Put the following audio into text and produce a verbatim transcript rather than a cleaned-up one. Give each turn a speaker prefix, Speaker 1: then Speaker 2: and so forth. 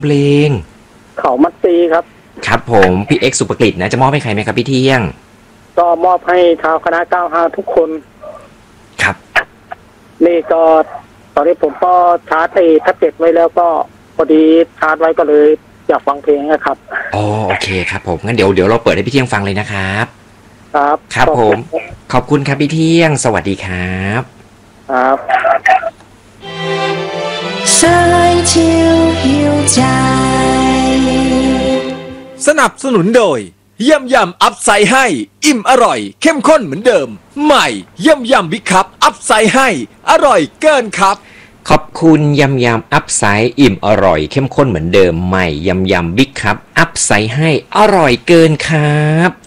Speaker 1: เพลง
Speaker 2: เขามัดซีครับ
Speaker 1: ครับผมพี่เอ็กซ์สุภกฤษนะจะมอบให้ใครไหมครับพี่เที่ยง
Speaker 2: ก็มอบให้ชาวคณะเก้าห้าทุกคน
Speaker 1: ครับ
Speaker 2: นี่ก็ตอนนี้ผมก็ชาร์จไอ้แท็บเล็ตไว้แล้วก็พอดีชาร์จไว้ก็เลยอยากฟังเพลงนะครับ
Speaker 1: อ๋อโอเคครับผมงั้นเดี๋ยวเดี๋ยวเราเปิดให้พี่เที่ยงฟังเลยนะครับ
Speaker 2: ครับ
Speaker 1: ครับผมขอบคุณครับพี่เที่ยงสวัสดีครับ
Speaker 2: ครับ
Speaker 3: สายเที่ยวหิวใจ
Speaker 4: สนับสนุนโดยยำยำอัพไซด์ให้อิ่มอร่อยเข้มข้นเหมือนเดิมใหม่ยำยำบิ๊กคัพอัพไซด์ให้อร่อยเกินครับ
Speaker 1: ขอบคุณยำยำอัพไซด์อิ่มอร่อยเข้มข้นเหมือนเดิมใหม่ยำยำบิ๊กคัพอัพไซด์ให้อร่อยเกินครับ